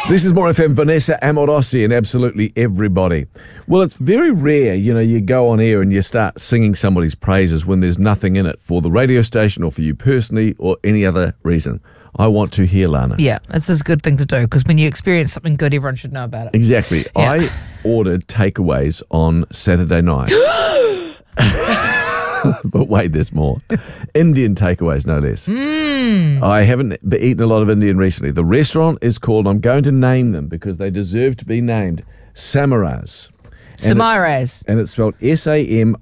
This is More FM, Vanessa Amorosi and absolutely everybody. Well, it's very rare, you go on air and you start singing somebody's praises when there's nothing in it for the radio station or for you personally or any other reason. I want to hear, Lana. Yeah, it's a good thing to do because when you experience something good, everyone should know about it. Exactly. Yeah. I ordered takeaways on Saturday night. But wait, there's more. Indian takeaways, no less. I haven't eaten a lot of Indian recently. The restaurant is called, I'm going to name them because they deserve to be named, Samarez. Samarez. And it's spelled Samirez.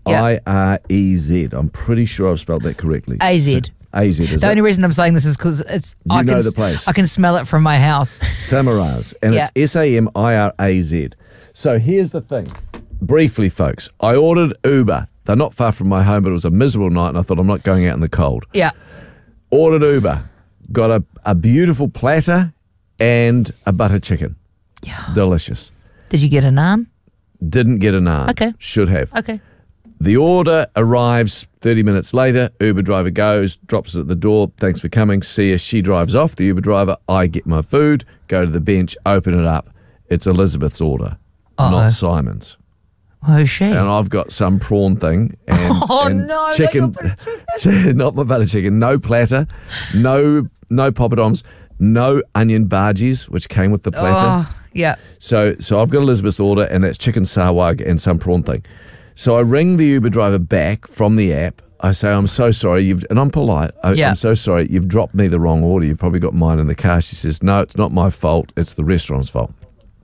I'm pretty sure I've spelled that correctly. AZ. AZ, is The it? only reason I'm saying this is because You know the place. I can smell it from my house. Samarez. And it's Samiraz. So here's the thing. Briefly, folks, I ordered Uber. They're not far from my home, but it was a miserable night, and I thought I'm not going out in the cold. Yeah. Ordered Uber. Got a beautiful platter and a butter chicken. Yeah. Delicious. Did you get a naan? Didn't get a naan. Okay. Should have. Okay. The order arrives 30 minutes later. Uber driver goes, drops it at the door. Thanks for coming. See you. She drives off. The Uber driver, I get my food, go to the bench, open it up. It's Elizabeth's order, not Simon's. Who's she? And I've got some prawn thing and no, chicken, not my butter chicken, no platter, no poppadoms, no onion bhajis, which came with the platter. Oh, yeah. So I've got Elizabeth's order, and that's chicken sawag and some prawn thing. So I ring the Uber driver back from the app. I say, I'm so sorry, and I'm polite. I'm so sorry, you've dropped me the wrong order. You've probably got mine in the car. She says, no, it's not my fault. It's the restaurant's fault.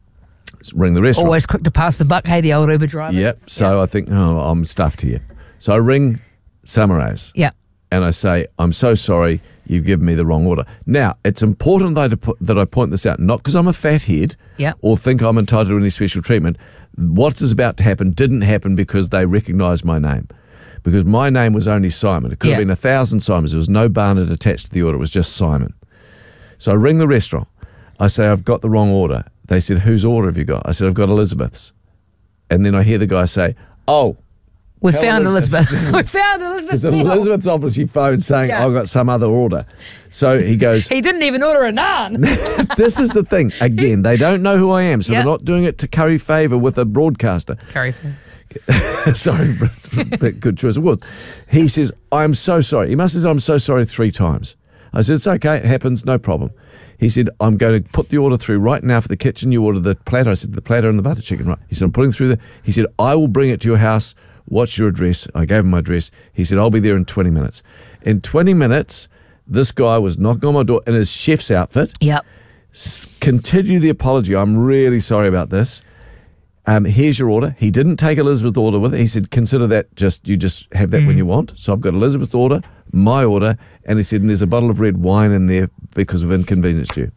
Ring the restaurant. Always quick to pass the buck, hey, the old Uber driver. Yep. So I think, I'm stuffed here. So I ring Samarez. Yeah. And I say, I'm so sorry, you've given me the wrong order. Now, it's important that I point this out, not because I'm a fathead or think I'm entitled to any special treatment. What is about to happen didn't happen because they recognised my name. Because my name was only Simon. It could have been 1,000 Simons. There was no Barnett attached to the order. It was just Simon. So I ring the restaurant. I say, I've got the wrong order. They said, whose order have you got? I said, I've got Elizabeth's. And then I hear the guy say, we found Elizabeth. We found Elizabeth. Because Elizabeth's obviously phoned saying, I've got some other order. So he goes, he didn't even order a naan. This is the thing. Again, they don't know who I am, so they're not doing it to curry favour with a broadcaster. Curry favour. Sorry, but good choice of words. He says, I'm so sorry. He must have said, I'm so sorry 3 times. I said, it's okay, it happens, no problem. He said, I'm going to put the order through right now for the kitchen. You order the platter. I said, the platter and the butter chicken, right? He said, I'm putting through the... He said, I will bring it to your house. What's your address? I gave him my address. He said, I'll be there in 20 minutes. In 20 minutes, this guy was knocking on my door in his chef's outfit. Yep. Continue the apology. I'm really sorry about this. Here's your order. He didn't take Elizabeth's order with it. He said, consider that you just have that when you want. So I've got Elizabeth's order, my order, and he said, and there's a bottle of red wine in there because of inconvenience to you.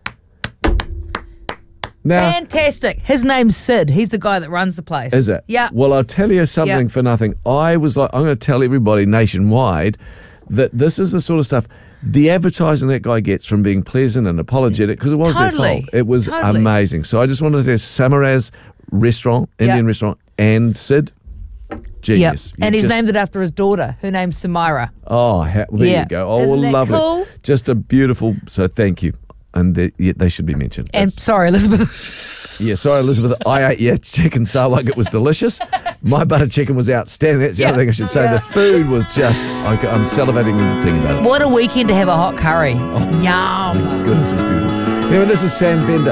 Now, fantastic. His name's Sid. He's the guy that runs the place. Is it? Yeah. Well, I'll tell you something for nothing. I was like, I'm going to tell everybody nationwide that this is the sort of stuff, the advertising that guy gets from being pleasant and apologetic, because it was their fault. It was amazing. So I just wanted to say Samarez restaurant, Indian restaurant, and Sid, genius. Yep. And he's named it after his daughter. Her name's Samira. Oh, there you go. Oh, isn't that lovely. Cool? Just a beautiful, so thank you. And they should be mentioned. And sorry, Elizabeth. Yeah, sorry, Elizabeth. I ate your chicken sawag. It was delicious. My butter chicken was outstanding. That's the other thing I should say. The food was just, I'm salivating thinking about it. What a weekend to have a hot curry. Oh, yum. My goodness, it was beautiful. Anyway, this is Sam Bender.